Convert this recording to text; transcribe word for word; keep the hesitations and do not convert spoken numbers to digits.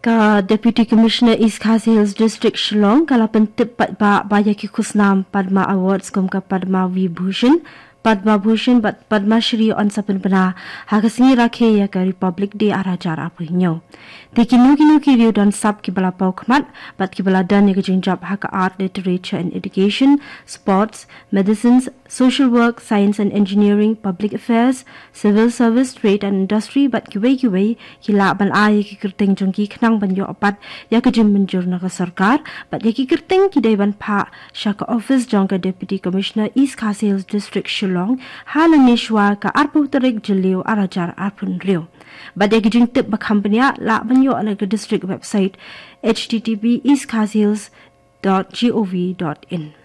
Ka Deputy Commissioner East Khasi Hills District Shillong kalapan tipat ba bayaki kusnam Padma Awards kum ka Padma Vibhushan Padma Bhushan bat Padma Shri on sapan bana hakasingi rakhe ya ka Republic Day arajar apuhnyo tekinu kinu ki ryu dan sab ki bala pau khmat bat ki bala dan ya jinjab haka art literature and education sports medicines social work science and engineering public affairs civil service trade and industry bat ki wei ki wei ki la ban ai ki kirteng jong ki khnang ban yo apat ya ka jim manjur na ka sarkar bat ya ki kirteng ki dai ban pha shaka office jong ka Deputy Commissioner East Khasi Hills District Shillong halanishwa ka arpu tarik jiliu arajar arpun rio badai gijing tip ba company la banyo ala ka district website h t t p east khasi hills dot gov dot in